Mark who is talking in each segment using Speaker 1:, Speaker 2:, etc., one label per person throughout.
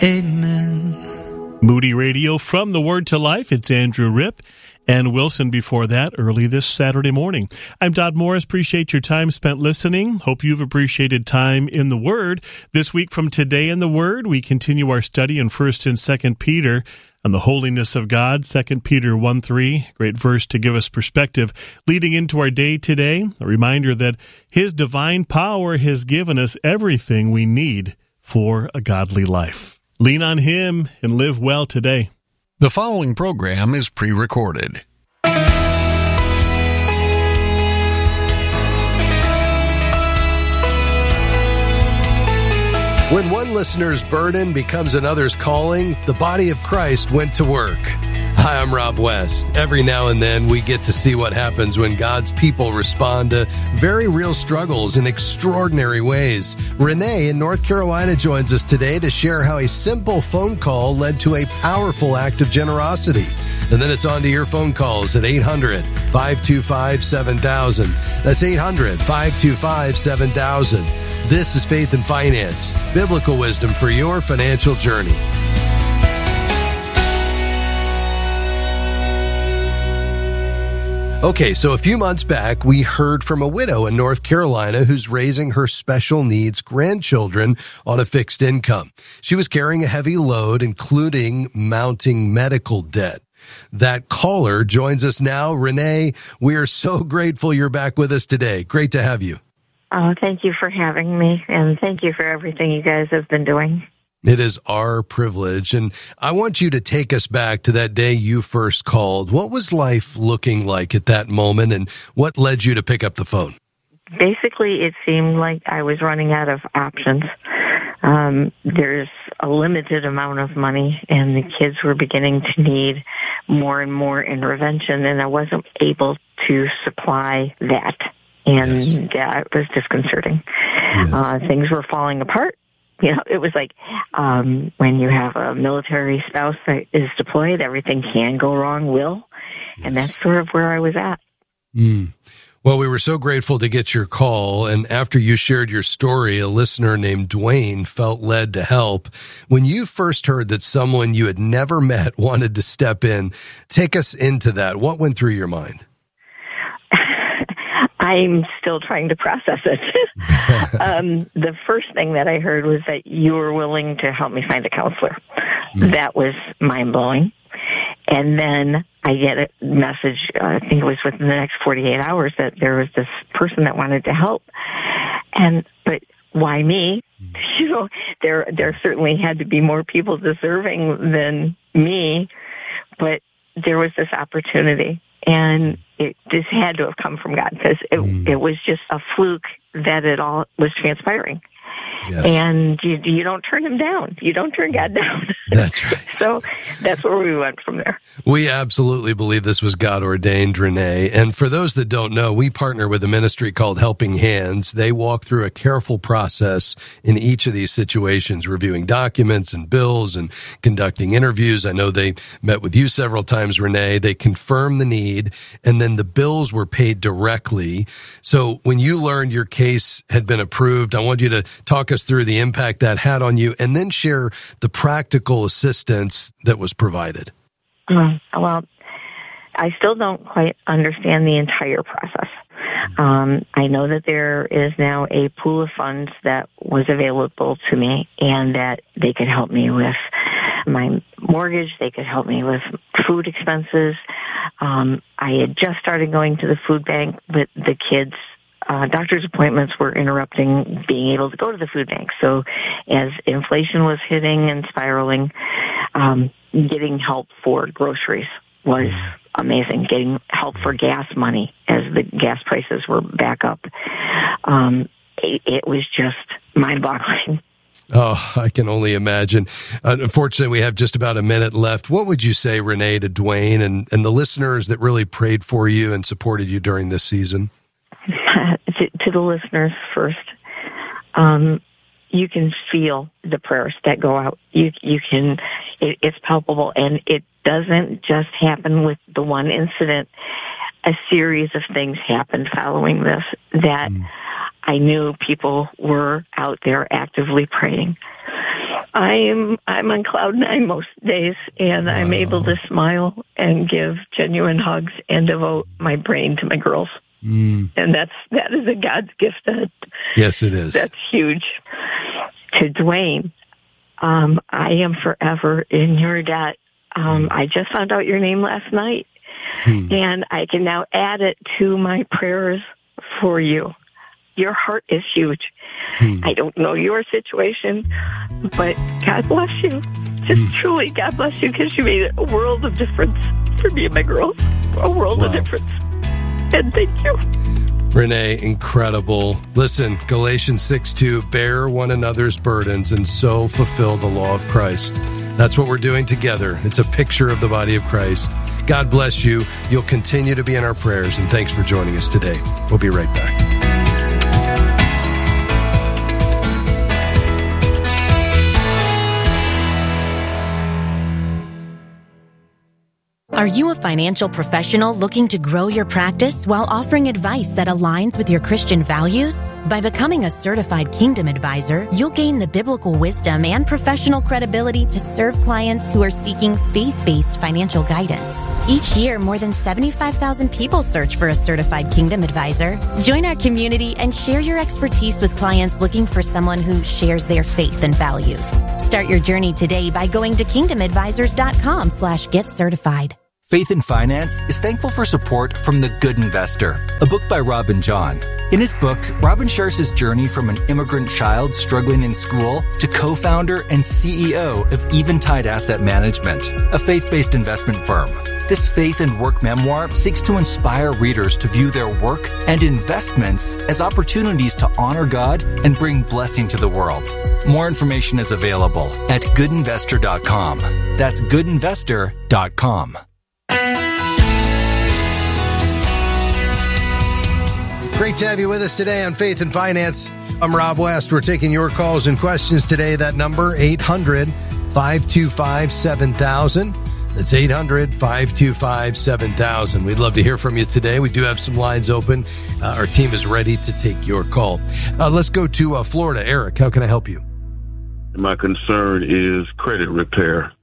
Speaker 1: Amen.
Speaker 2: Moody Radio from the Word to Life. It's Andrew Ripp and Wilson before that, early this Saturday morning. I'm Dodd Morris. Appreciate your time spent listening. Hope you've appreciated time in the Word. This week from Today in the Word, we continue our study in 1st and 2nd Peter on the holiness of God, 2 Peter 1:3, great verse to give us perspective. Leading into our day today, a reminder that His divine power has given us everything we need for a godly life. Lean on Him and live well today.
Speaker 3: The following program is pre-recorded.
Speaker 4: When one listener's burden becomes another's calling, the body of Christ went to work. Hi, I'm Rob West. Every now and then we get to see what happens when God's people respond to very real struggles in extraordinary ways. Renee in North Carolina joins us today to share how a simple phone call led to a powerful act of generosity. And then it's on to your phone calls at 800-525-7000. That's 800-525-7000. This is Faith and Finance, biblical wisdom for your financial journey. Okay, so a few months back, we heard from a widow in North Carolina who's raising her special needs grandchildren on a fixed income. She was carrying a heavy load, including mounting medical debt. That caller joins us now. Renee, we are so grateful you're back with us today. Great to have you.
Speaker 5: Oh, thank you for having me, and thank you for everything you guys have been doing.
Speaker 4: It is our privilege, and I want you to take us back to that day you first called. What was life looking like at that moment, and what led you to pick up the phone?
Speaker 5: Basically, it seemed like I was running out of options. There's a limited amount of money, and the kids were beginning to need more and more intervention, and I wasn't able to supply that. And it was disconcerting. Yes. Things were falling apart. You know, it was like when you have a military spouse that is deployed, everything can go wrong, will. Yes. And that's sort of where I was at.
Speaker 4: Well, we were so grateful to get your call. And after you shared your story, a listener named Dwayne felt led to help. When you first heard that someone you had never met wanted to step in, take us into that. What went through your mind?
Speaker 5: I'm still trying to process it. The first thing that I heard was that you were willing to help me find a counselor. That was mind-blowing. And then I get a message, I think it was within the next 48 hours, that there was this person that wanted to help. But why me? You know, there certainly had to be more people deserving than me, but there was this opportunity. And it just had to have come from God, because it was just a fluke that it all was transpiring. Yes. And you don't turn him down. You don't turn God down.
Speaker 4: That's right.
Speaker 5: So that's where we went from there.
Speaker 4: We absolutely believe this was God ordained, Renee. And for those that don't know, we partner with a ministry called Helping Hands. They walk through a careful process in each of these situations, reviewing documents and bills and conducting interviews. I know they met with you several times, Renee. They confirmed the need, and then the bills were paid directly. So when you learned your case had been approved, I want you to talk us through the impact that had on you, and then share the practical assistance that was provided.
Speaker 5: Well, I still don't quite understand the entire process. I know that there is now a pool of funds that was available to me, and that they could help me with my mortgage. They could help me with food expenses. I had just started going to the food bank, but the kids' doctor's appointments were interrupting being able to go to the food bank. So as inflation was hitting and spiraling, getting help for groceries was amazing. Getting help for gas money as the gas prices were back up. It was just mind-boggling.
Speaker 4: Oh, I can only imagine. Unfortunately, we have just about a minute left. What would you say, Renee, to Dwayne and the listeners that really prayed for you and supported you during this season?
Speaker 5: To the listeners first, you can feel the prayers that go out. You can, it's palpable, and it doesn't just happen with the one incident. A series of things happened following this that I knew people were out there actively praying. I'm on cloud nine most days, and I'm able to smile and give genuine hugs and devote my brain to my girls. And that is a God's gift.
Speaker 4: Yes, it is.
Speaker 5: That's huge. To Dwayne, I am forever in your debt. I just found out your name last night, and I can now add it to my prayers for you. Your heart is huge. I don't know your situation, but God bless you. Just truly, God bless you, because you made a world of difference for me and my girls. A world of difference. And thank you.
Speaker 4: Renee, incredible. Listen, Galatians 6:2, bear one another's burdens and so fulfill the law of Christ. That's what we're doing together. It's a picture of the body of Christ. God bless you. You'll continue to be in our prayers, and thanks for joining us today. We'll be right back.
Speaker 1: Are you a financial professional looking to grow your practice while offering advice that aligns with your Christian values? By becoming a certified Kingdom Advisor, you'll gain the biblical wisdom and professional credibility to serve clients who are seeking faith-based financial guidance. Each year, more than 75,000 people search for a certified Kingdom Advisor. Join our community and share your expertise with clients looking for someone who shares their faith and values. Start your journey today by going to kingdomadvisors.com/get-certified.
Speaker 6: Faith in Finance is thankful for support from The Good Investor, a book by Robin John. In his book, Robin shares his journey from an immigrant child struggling in school to co-founder and CEO of Eventide Asset Management, a faith-based investment firm. This faith and work memoir seeks to inspire readers to view their work and investments as opportunities to honor God and bring blessing to the world. More information is available at goodinvestor.com. That's goodinvestor.com.
Speaker 4: Great to have you with us today on Faith and Finance. I'm Rob West. We're taking your calls and questions today. That number, 800-525-7000. That's 800-525-7000. We'd love to hear from you today. We do have some lines open. Our team is ready to take your call. Let's go to Florida. Eric, how can I help you?
Speaker 7: My concern is credit repair.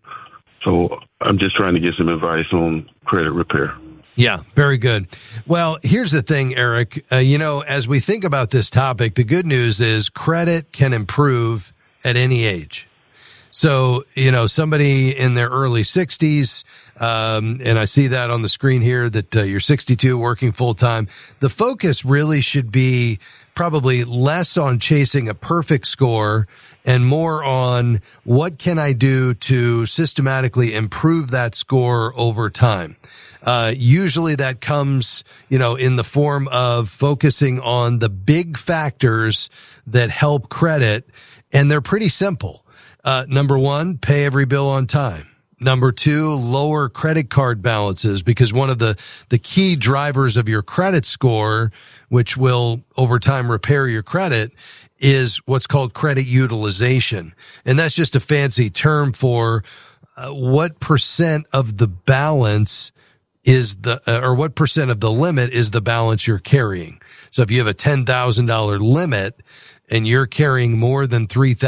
Speaker 7: So I'm just trying to get some advice on credit repair.
Speaker 4: Yeah, very good. Well, here's the thing, Eric. As we think about this topic, the good news is credit can improve at any age. So, somebody in their early 60s, and I see that on the screen here that you're 62, working full time. The focus really should be probably less on chasing a perfect score and more on what can I do to systematically improve that score over time. Usually that comes, in the form of focusing on the big factors that help credit, and they're pretty simple. Number one, pay every bill on time. Number two, lower credit card balances, because one of the key drivers of your credit score, which will over time repair your credit, is what's called credit utilization. And that's just a fancy term for what percent of the balance is or what percent of the limit is the balance you're carrying. So if you have a $10,000 limit and you're carrying more than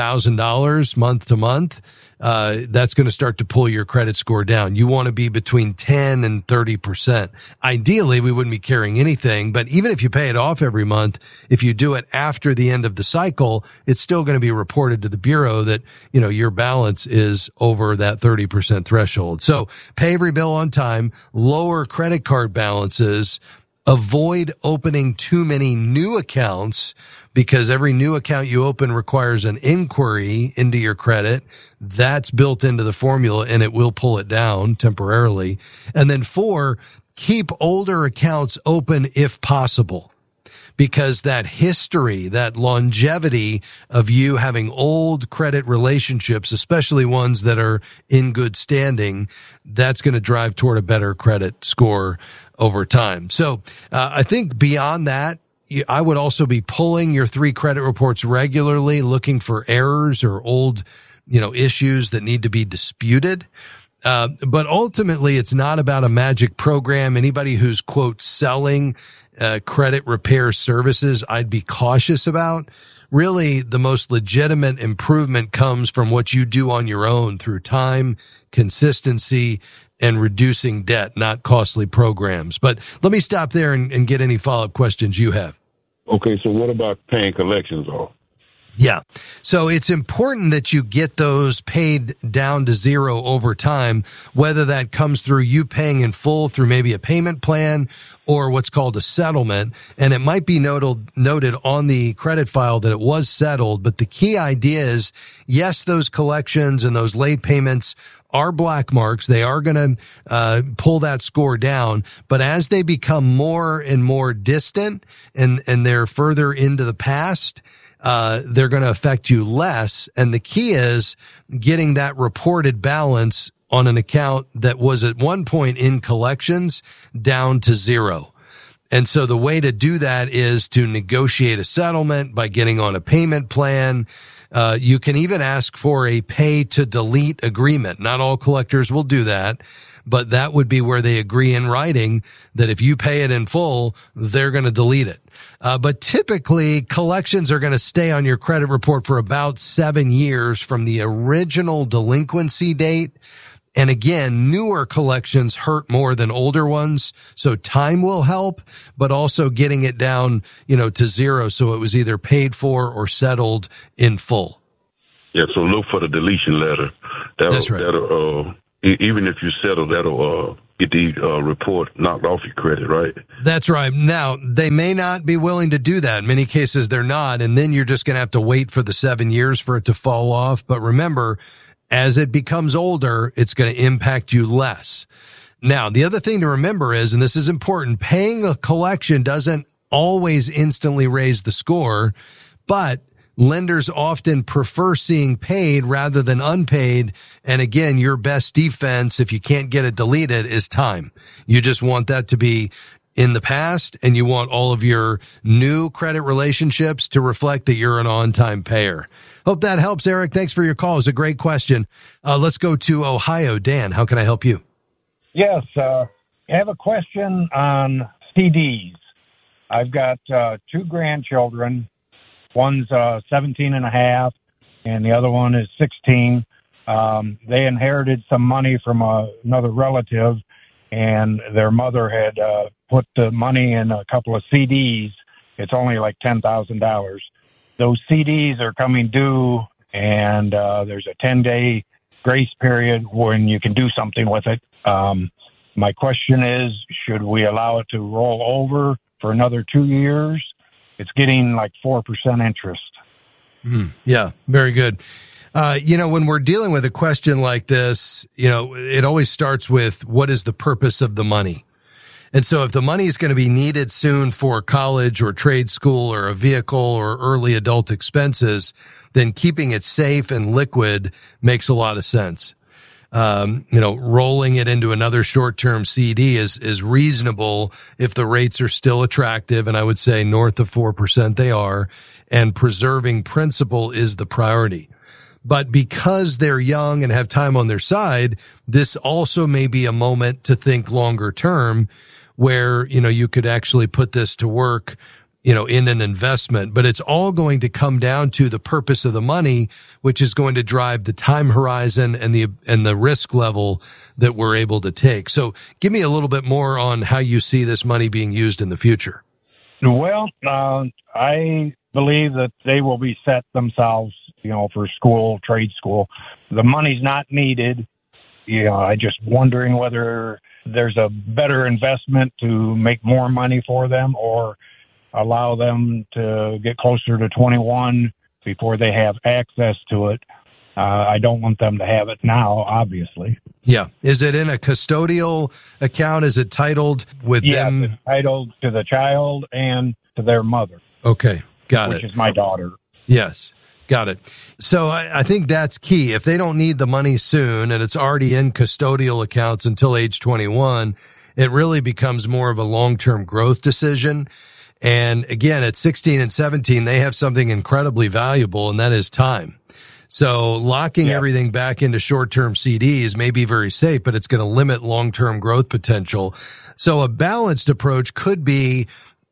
Speaker 4: $3,000 month to month, that's going to start to pull your credit score down. You want to be between 10 and 30%. Ideally, we wouldn't be carrying anything, but even if you pay it off every month, if you do it after the end of the cycle, it's still going to be reported to the Bureau that, your balance is over that 30% threshold. So pay every bill on time, lower credit card balances, avoid opening too many new accounts, because every new account you open requires an inquiry into your credit. That's built into the formula, and it will pull it down temporarily. And then 4, keep older accounts open if possible, because that history, that longevity of you having old credit relationships, especially ones that are in good standing, that's going to drive toward a better credit score over time. So I think beyond that, I would also be pulling your 3 credit reports regularly, looking for errors or old, issues that need to be disputed. But ultimately, it's not about a magic program. Anybody who's, quote, selling credit repair services, I'd be cautious about. really the most legitimate improvement comes from what you do on your own through time, consistency, and reducing debt, not costly programs. But let me stop there and get any follow-up questions you have.
Speaker 7: Okay, so what about paying collections off?
Speaker 4: Yeah. So it's important that you get those paid down to zero over time, whether that comes through you paying in full through maybe a payment plan or what's called a settlement. And it might be noted on the credit file that it was settled. But the key idea is, yes, those collections and those late payments are black marks. They are going to pull that score down. But as they become more and more distant and they're further into the past, they're going to affect you less. And the key is getting that reported balance on an account that was at one point in collections down to zero. And so the way to do that is to negotiate a settlement by getting on a payment plan. You can even ask for a pay to delete agreement. Not all collectors will do that, but that would be where they agree in writing that if you pay it in full, they're going to delete it. But typically collections are going to stay on your credit report for about 7 years from the original delinquency date. And again, newer collections hurt more than older ones. So time will help, but also getting it down, to zero. So it was either paid for or settled in full.
Speaker 7: Yeah. So look for the deletion letter.
Speaker 4: That's right.
Speaker 7: Even if you settle, that'll get the report knocked off your credit, right?
Speaker 4: That's right. Now, they may not be willing to do that. In many cases, they're not. And then you're just going to have to wait for the 7 years for it to fall off. But remember, as it becomes older, it's going to impact you less. Now, the other thing to remember is, and this is important, paying a collection doesn't always instantly raise the score, but lenders often prefer seeing paid rather than unpaid. And again, your best defense, if you can't get it deleted, is time. You just want that to be in the past, and you want all of your new credit relationships to reflect that you're an on-time payer. Hope that helps, Eric. Thanks for your call. It was a great question. Let's go to Ohio. Dan, how can I help you?
Speaker 8: Yes, I have a question on CDs. I've got 2 grandchildren. One's 17 and a half, and the other one is 16. They inherited some money from another relative, and their mother had put the money in a couple of CDs. It's only like $10,000. Those CDs are coming due, and there's a 10-day grace period when you can do something with it. My question is, should we allow it to roll over for another 2 years? It's getting like 4% interest.
Speaker 4: Yeah, very good. When we're dealing with a question like this, it always starts with what is the purpose of the money? And so if the money is going to be needed soon for college or trade school or a vehicle or early adult expenses, then keeping it safe and liquid makes a lot of sense. Rolling it into another short-term CD is reasonable if the rates are still attractive, and I would say north of 4% they are, and preserving principal is the priority. But because they're young and have time on their side, this also may be a moment to think longer term where, you could actually put this to work, in an investment. But it's all going to come down to the purpose of the money, which is going to drive the time horizon and the risk level that we're able to take. So give me a little bit more on how you see this money being used in the future.
Speaker 8: Well, I believe that they will be set themselves, for school, trade school. The money's not needed. I just wondering whether there's a better investment to make more money for them or allow them to get closer to 21 before they have access to it. I don't want them to have it now, obviously.
Speaker 4: Yeah. Is it in a custodial account? Is it titled with them?
Speaker 8: Yes, it's titled to the child and to their mother.
Speaker 4: Okay. Got it.
Speaker 8: Which is my daughter.
Speaker 4: Yes. Got it. So I think that's key. If they don't need the money soon and it's already in custodial accounts until age 21, it really becomes more of a long-term growth decision. And again, at 16 and 17, they have something incredibly valuable, and that is time. So locking everything back into short-term CDs may be very safe, but it's going to limit long-term growth potential. So a balanced approach could be,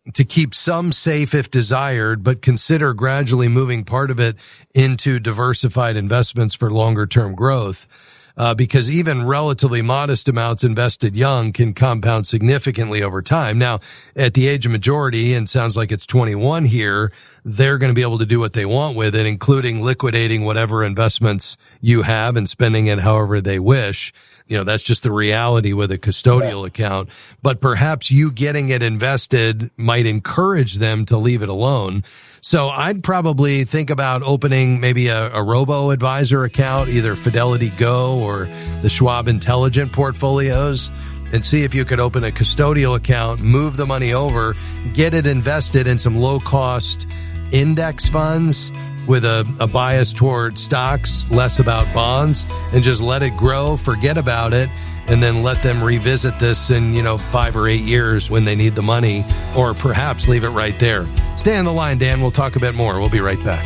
Speaker 4: to keep some safe if desired, but consider gradually moving part of it into diversified investments for longer term growth. Because even relatively modest amounts invested young can compound significantly over time. Now, at the age of majority, and sounds like it's 21 here, they're going to be able to do what they want with it, including liquidating whatever investments you have and spending it however they wish. That's just the reality with a custodial account. But perhaps you getting it invested might encourage them to leave it alone. So I'd probably think about opening maybe a robo-advisor account, either Fidelity Go or the Schwab Intelligent portfolios, and see if you could open a custodial account, move the money over, get it invested in some low-cost index funds with a bias toward stocks, less about bonds, and just let it grow, forget about it, and then let them revisit this in, 5 or 8 years when they need the money, or perhaps leave it right there. Stay on the line, Dan. We'll talk a bit more. We'll be right back.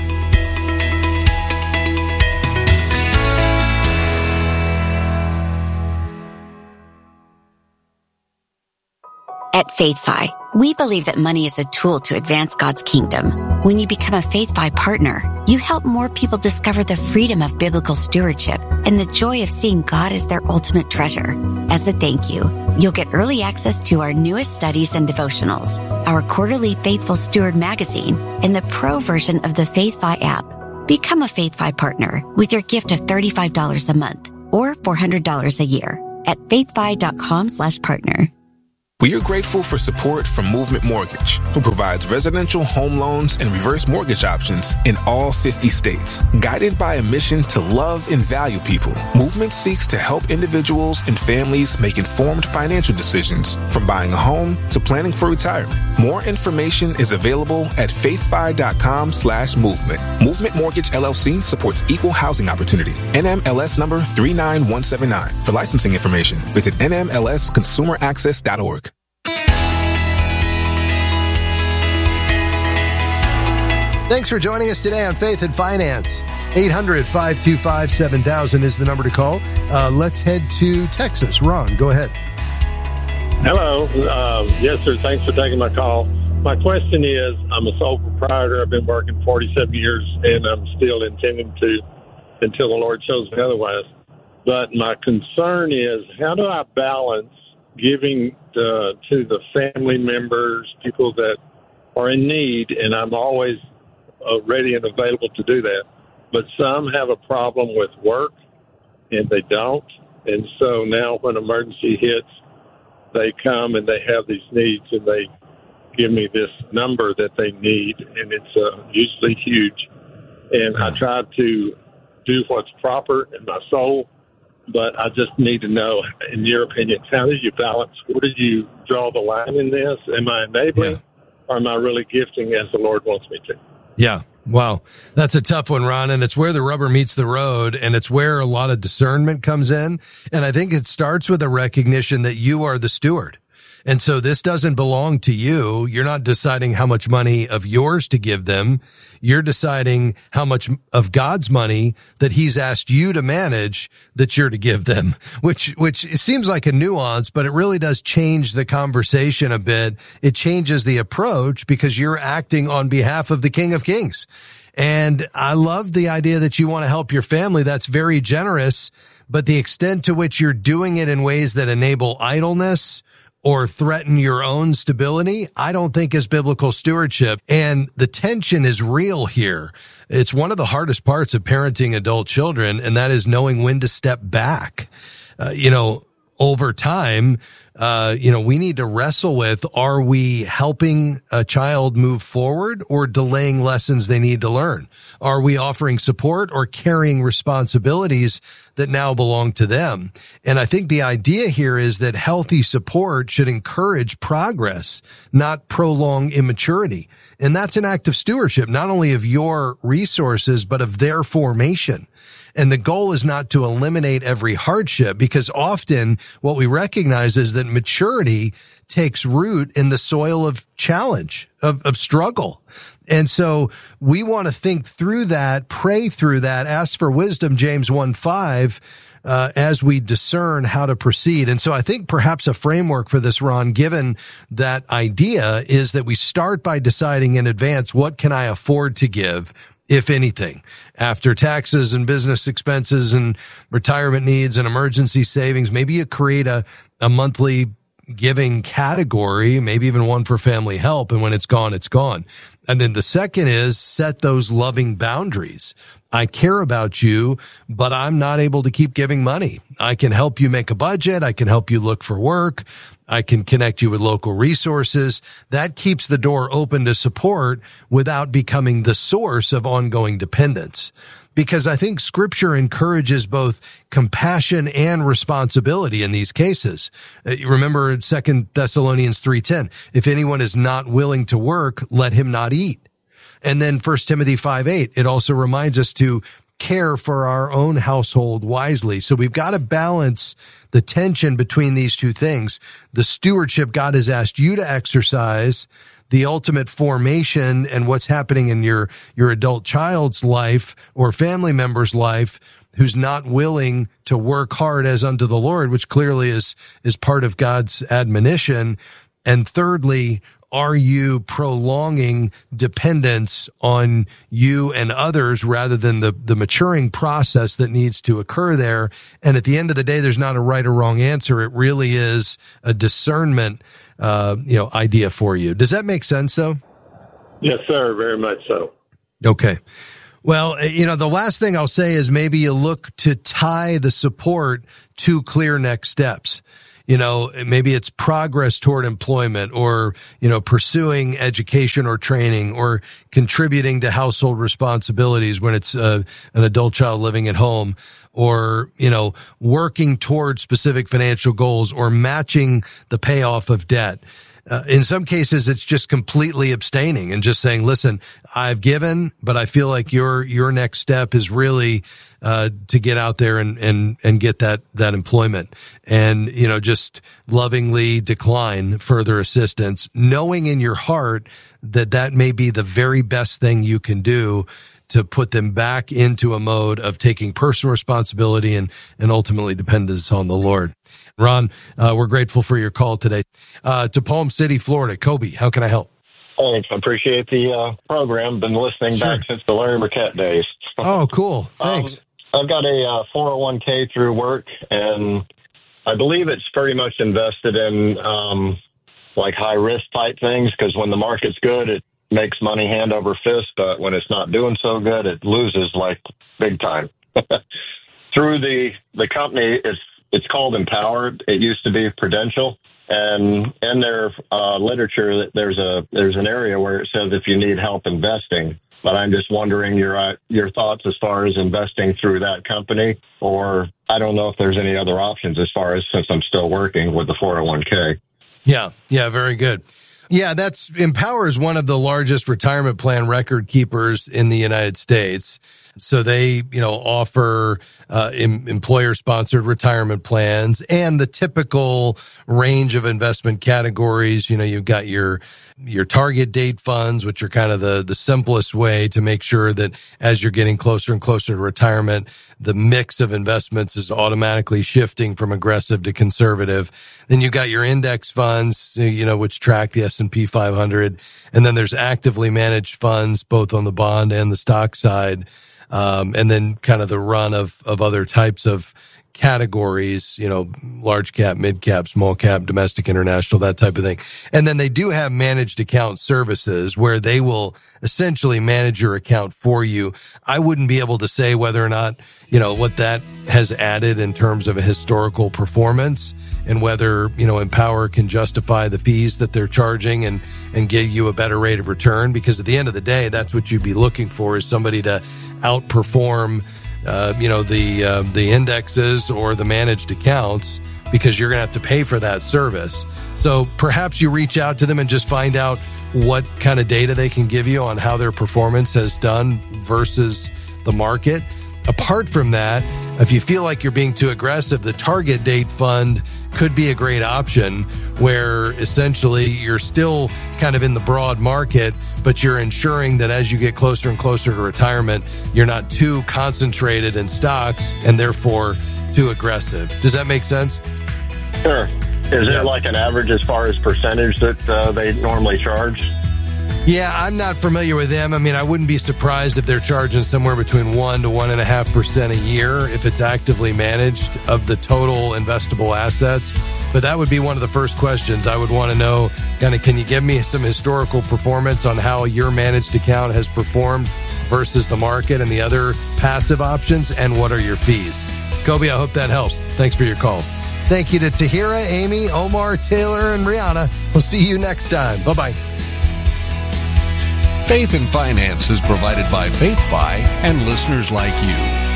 Speaker 9: At FaithFi, we believe that money is a tool to advance God's kingdom. When you become a FaithFi partner, you help more people discover the freedom of biblical stewardship and the joy of seeing God as their ultimate treasure. As a thank you, you'll get early access to our newest studies and devotionals, our quarterly Faithful Steward magazine, and the pro version of the FaithFi app. Become a FaithFi partner with your gift of $35 a month or $400 a year at faithfi.com/partner.
Speaker 10: We are grateful for support from Movement Mortgage, who provides residential home loans and reverse mortgage options in all 50 states. Guided by a mission to love and value people, Movement seeks to help individuals and families make informed financial decisions, from buying a home to planning for retirement. More information is available at faithfi.com/movement. Movement Mortgage LLC supports equal housing opportunity. NMLS number 39179. For licensing information, visit nmlsconsumeraccess.org.
Speaker 4: Thanks for joining us today on Faith and Finance. 800-525-7000 is the number to call. Let's head to Texas. Ron, go ahead.
Speaker 11: Hello. Yes, sir. Thanks for taking my call. My question is, I'm a sole proprietor. I've been working 47 years, and I'm still intending to until the Lord shows me otherwise. But my concern is, how do I balance giving to the family members, people that are in need, and I'm always ready and available to do that. But some have a problem with work, and they don't. And so now when emergency hits, they come and they have these needs, and they give me this number that they need, and it's usually huge. And I try to do what's proper in my soul, but I just need to know, in your opinion, how do you balance? Where do you draw the line in this? Am I enabling, or am I really gifting as the Lord wants me to?
Speaker 4: Yeah. Wow. That's a tough one, Ron. And it's where the rubber meets the road. And it's where a lot of discernment comes in. And I think it starts with a recognition that you are the steward. And so this doesn't belong to you. You're not deciding how much money of yours to give them. You're deciding how much of God's money that he's asked you to manage that you're to give them, which seems like a nuance, but it really does change the conversation a bit. It changes the approach because you're acting on behalf of the King of Kings. And I love the idea that you want to help your family. That's very generous, but the extent to which you're doing it in ways that enable idleness or threaten your own stability, I don't think is biblical stewardship. And the tension is real here. It's one of the hardest parts of parenting adult children, and that is knowing when to step back. Over time, we need to wrestle with, are we helping a child move forward or delaying lessons they need to learn? Are we offering support or carrying responsibilities that now belong to them? And I think the idea here is that healthy support should encourage progress, not prolong immaturity. And that's an act of stewardship, not only of your resources, but of their formation. And the goal is not to eliminate every hardship, because often what we recognize is that maturity takes root in the soil of challenge, of struggle. And so we want to think through that, pray through that, ask for wisdom, James 1:5, as we discern how to proceed. And so I think perhaps a framework for this, Ron, given that idea, is that we start by deciding in advance, what can I afford to give, if anything, after taxes and business expenses and retirement needs and emergency savings. Maybe you create a monthly giving category, maybe even one for family help. And when it's gone, it's gone. And then the second is set those loving boundaries. I care about you, but I'm not able to keep giving money. I can help you make a budget. I can help you look for work. I can connect you with local resources. That keeps the door open to support without becoming the source of ongoing dependence. Because I think Scripture encourages both compassion and responsibility in these cases. You remember 2 Thessalonians 3:10, if anyone is not willing to work, let him not eat. And then 1 Timothy 5:8, it also reminds us to care for our own household wisely. So we've got to balance the tension between these two things. The stewardship God has asked you to exercise, the ultimate formation and what's happening in your adult child's life or family member's life who's not willing to work hard as unto the Lord, which clearly is part of God's admonition. And thirdly, are you prolonging dependence on you and others rather than the maturing process that needs to occur there? And at the end of the day, there's not a right or wrong answer. It really is a discernment idea for you. Does that make sense, though?
Speaker 11: Yes, sir. Very much so.
Speaker 4: Okay. Well, the last thing I'll say is maybe you look to tie the support to clear next steps. Maybe it's progress toward employment or, pursuing education or training or contributing to household responsibilities when it's an adult child living at home, or, working toward specific financial goals or matching the payoff of debt. In some cases, it's just completely abstaining and just saying, listen, I've given, but I feel like your next step is really to get out there and get that employment and, just lovingly decline further assistance, knowing in your heart that may be the very best thing you can do to put them back into a mode of taking personal responsibility and ultimately dependence on the Lord. Ron, we're grateful for your call today. To Palm City, Florida. Kobe, how can I help?
Speaker 12: Thanks. I appreciate the program. Been listening back since the Larry Burkett days.
Speaker 4: Oh, cool. Thanks.
Speaker 12: I've got a 401k through work, and I believe it's pretty much invested in like high risk type things, because when the market's good, it makes money hand over fist, but when it's not doing so good, it loses like big time. Through the company, it's called Empowered. It used to be Prudential, and in their literature, there's an area where it says if you need help investing. But I'm just wondering your thoughts as far as investing through that company, or I don't know if there's any other options as far as, since I'm still working with the 401k.
Speaker 4: Yeah, very good. Yeah, Empower is one of the largest retirement plan record keepers in the United States. So they, offer employer-sponsored retirement plans and the typical range of investment categories. You've got your target date funds, which are kind of the simplest way to make sure that as you're getting closer and closer to retirement, the mix of investments is automatically shifting from aggressive to conservative. Then you've got your index funds, which track the S&P 500. And then there's actively managed funds, both on the bond and the stock side. And then kind of the run of other types of categories, large cap, mid cap, small cap, domestic, international, that type of thing. And then they do have managed account services where they will essentially manage your account for you. I wouldn't be able to say whether or not, what that has added in terms of a historical performance and whether, Empower can justify the fees that they're charging and give you a better rate of return, because at the end of the day, that's what you'd be looking for, is somebody to outperform the indexes or the managed accounts, because you're going to have to pay for that service. So perhaps you reach out to them and just find out what kind of data they can give you on how their performance has done versus the market. Apart from that, if you feel like you're being too aggressive, the target date fund could be a great option, where essentially you're still kind of in the broad market, but you're ensuring that as you get closer and closer to retirement, you're not too concentrated in stocks, and therefore too aggressive. Does that make sense?
Speaker 12: Sure. Is there like an average as far as percentage that they normally charge?
Speaker 4: Yeah, I'm not familiar with them. I mean, I wouldn't be surprised if they're charging somewhere between 1 to 1.5% a year if it's actively managed of the total investable assets. But that would be one of the first questions I would want to know. Kind of, can you give me some historical performance on how your managed account has performed versus the market and the other passive options, and what are your fees? Kobe, I hope that helps. Thanks for your call. Thank you to Tahira, Amy, Omar, Taylor, and Rihanna. We'll see you next time. Bye-bye.
Speaker 3: Faith and Finance is provided by FaithFi and listeners like you.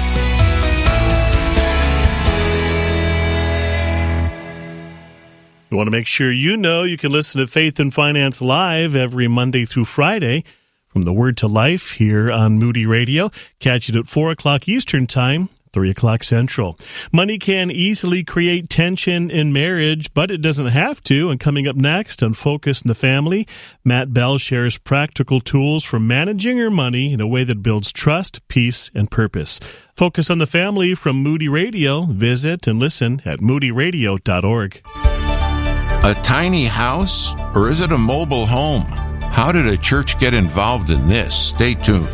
Speaker 2: You want to make sure you know you can listen to Faith and Finance live every Monday through Friday from the Word to Life here on Moody Radio. Catch it at 4 o'clock Eastern Time, 3 o'clock Central. Money can easily create tension in marriage, but it doesn't have to. And coming up next on Focus on the Family, Matt Bell shares practical tools for managing your money in a way that builds trust, peace, and purpose. Focus on the Family from Moody Radio. Visit and listen at moodyradio.org.
Speaker 13: A tiny house, or is it a mobile home? How did a church get involved in this? Stay tuned.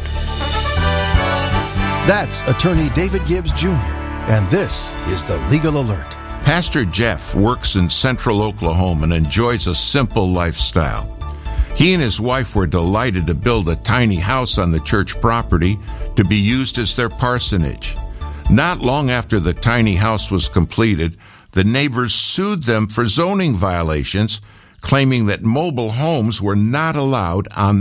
Speaker 14: That's attorney David Gibbs Jr., and this is the Legal Alert.
Speaker 13: Pastor Jeff works in central Oklahoma and enjoys a simple lifestyle. He and his wife were delighted to build a tiny house on the church property to be used as their parsonage. Not long after the tiny house was completed, the neighbors sued them for zoning violations, claiming that mobile homes were not allowed on